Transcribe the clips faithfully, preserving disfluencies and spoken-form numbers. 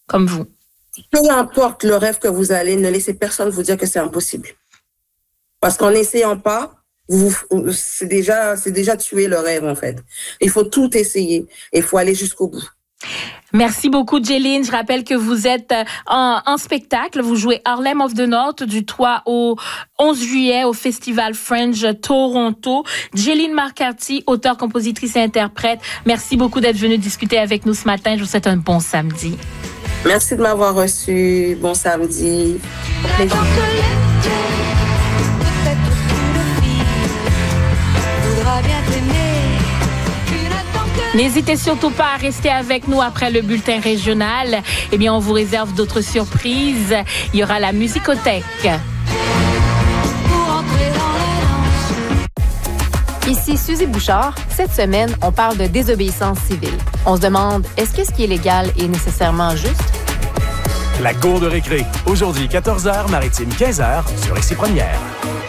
comme vous. Peu importe le rêve que vous allez, ne laissez personne vous dire que c'est impossible. Parce qu'en n'essayant pas, vous, c'est déjà, c'est déjà tuer le rêve, en fait. Il faut tout essayer. Et il faut aller jusqu'au bout. Merci beaucoup, Jeline. Je rappelle que vous êtes en, en spectacle. Vous jouez Harlem of the North du trois au onze juillet au Festival Fringe Toronto. Jeline McCarthy, auteure, compositrice et interprète. Merci beaucoup d'être venue discuter avec nous ce matin. Je vous souhaite un bon samedi. Merci de m'avoir reçu. Bon samedi. Au plaisir. N'hésitez surtout pas à rester avec nous après le bulletin régional. Eh bien, on vous réserve d'autres surprises. Il y aura la musicothèque. Ici Suzy Bouchard. Cette semaine, on parle de désobéissance civile. On se demande, est-ce que ce qui est légal est nécessairement juste? La cour de récré. Aujourd'hui, quatorze heures, maritime quinze heures, sur Ici Première.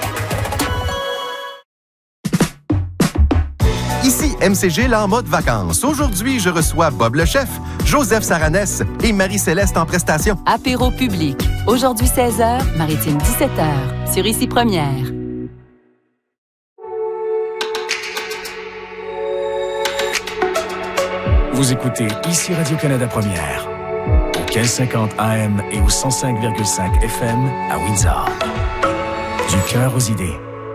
Ici M C G, là en mode vacances. Aujourd'hui, je reçois Bob le chef, Joseph Saranès et Marie-Céleste en prestation. Apéro public. Aujourd'hui, seize heures, maritime dix-sept heures, sur Ici Première. Vous écoutez Ici Radio-Canada Première, au quinze cinquante A M et au cent cinq virgule cinq F M à Windsor. Du cœur aux idées.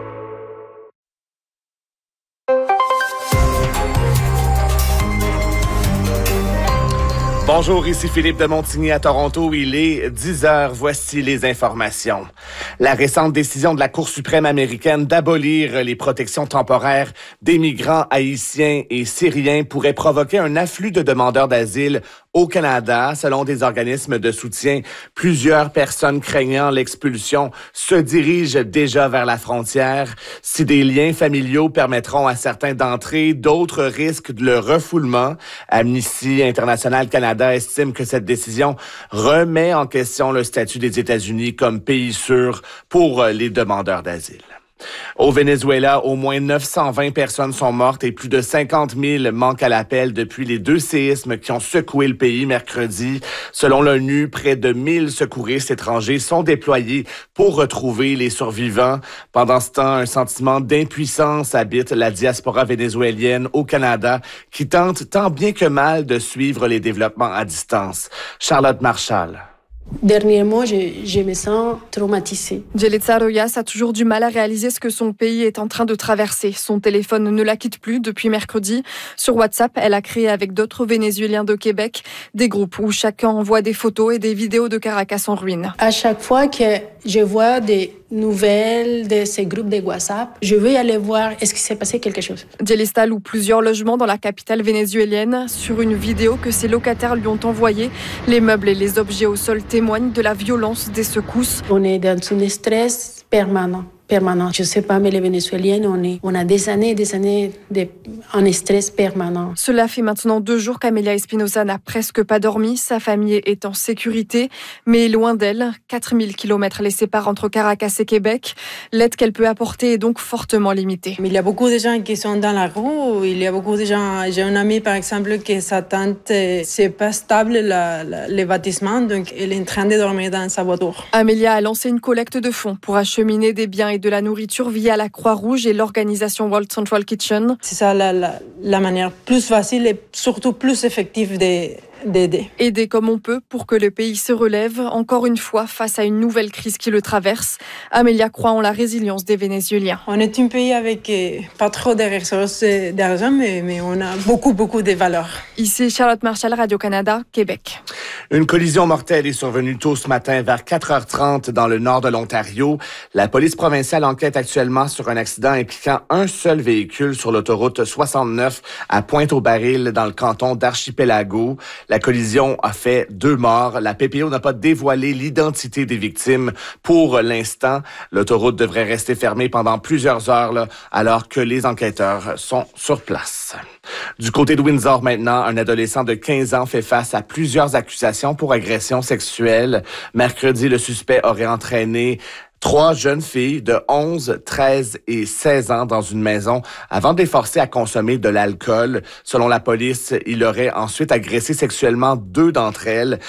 Bonjour, ici Philippe de Montigny à Toronto. Il est dix heures. Voici les informations. La récente décision de la Cour suprême américaine d'abolir les protections temporaires des migrants haïtiens et syriens pourrait provoquer un afflux de demandeurs d'asile au Canada. Selon des organismes de soutien, plusieurs personnes craignant l'expulsion se dirigent déjà vers la frontière. Si des liens familiaux permettront à certains d'entrer, d'autres risquent le refoulement. Amnesty International Canada estime que cette décision remet en question le statut des États-Unis comme pays sûr pour les demandeurs d'asile. Au Venezuela, au moins neuf cent vingt personnes sont mortes et plus de cinquante mille manquent à l'appel depuis les deux séismes qui ont secoué le pays mercredi. Selon l'ONU, près de mille secouristes étrangers sont déployés pour retrouver les survivants. Pendant ce temps, un sentiment d'impuissance habite la diaspora vénézuélienne au Canada qui tente tant bien que mal de suivre les développements à distance. Charlotte Marchal. Dernièrement, je, je me sens traumatisée. Yelitza Royas a toujours du mal à réaliser ce que son pays est en train de traverser. Son téléphone ne la quitte plus depuis mercredi. Sur WhatsApp, elle a créé avec d'autres Vénézuéliens de Québec des groupes où chacun envoie des photos et des vidéos de Caracas en ruine. À chaque fois que je vois des nouvelles de ces groupes de WhatsApp, je veux aller voir est-ce qu'il s'est passé quelque chose. Yelitza loue plusieurs logements dans la capitale vénézuélienne. Sur une vidéo que ses locataires lui ont envoyée, les meubles et les objets au sol témoignent de la violence des secousses. On est dans un stress permanent. permanent. Je ne sais pas, mais les Vénézuéliens, on, est, on a des années et des années de, en stress permanent. Cela fait maintenant deux jours qu'Amelia Espinosa n'a presque pas dormi. Sa famille est en sécurité, mais loin d'elle. quatre mille kilomètres les séparent entre Caracas et Québec. L'aide qu'elle peut apporter est donc fortement limitée. Mais il y a beaucoup de gens qui sont dans la rue. Il y a beaucoup de gens... J'ai un ami, par exemple, que sa tante, c'est pas stable, la, la, les bâtiments, donc elle est en train de dormir dans sa voiture. Amelia a lancé une collecte de fonds pour acheminer des biens et de la nourriture via la Croix-Rouge et l'organisation World Central Kitchen. C'est ça la, la, la manière plus facile et surtout plus effective de... d'aider. Aider comme on peut pour que le pays se relève, encore une fois, face à une nouvelle crise qui le traverse. Amelia croit en la résilience des Vénézuéliens. On est un pays avec euh, pas trop de ressources d'argent, mais, mais on a beaucoup, beaucoup de valeurs. Ici Charlotte Marchal, Radio-Canada, Québec. Une collision mortelle est survenue tôt ce matin vers quatre heures trente dans le nord de l'Ontario. La police provinciale enquête actuellement sur un accident impliquant un seul véhicule sur l'autoroute soixante-neuf à Pointe-au-Baril dans le canton d'Archipelago. La collision a fait deux morts. La P P O n'a pas dévoilé l'identité des victimes pour l'instant. L'autoroute devrait rester fermée pendant plusieurs heures là, alors que les enquêteurs sont sur place. Du côté de Windsor maintenant, un adolescent de quinze ans fait face à plusieurs accusations pour agression sexuelle. Mercredi, le suspect aurait entraîné trois jeunes filles de onze, treize et seize ans dans une maison avant de les forcer à consommer de l'alcool. Selon la police, il aurait ensuite agressé sexuellement deux d'entre elles.